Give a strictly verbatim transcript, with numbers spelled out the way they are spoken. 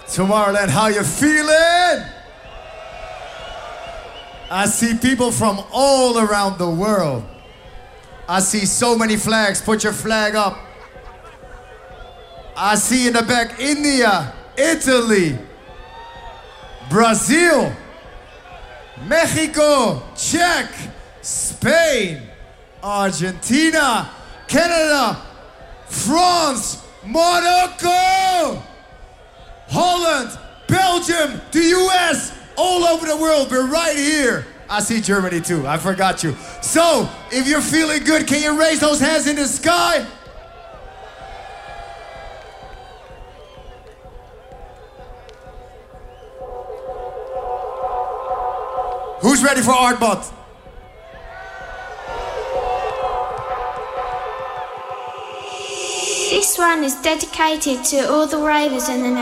Tomorrowland, how you feeling? I see people from all around the world. I see so many flags. Put your flag up. I see in the back India, Italy, Brazil, Mexico, Czech, Spain, Argentina, Canada, France, Morocco, Holland, Belgium, the U S, all over the world. We're right here. I see Germany too. I forgot you. So, if you're feeling good, can you raise those hands in the sky? Who's ready for Artbot? This one is dedicated to all the ravers and the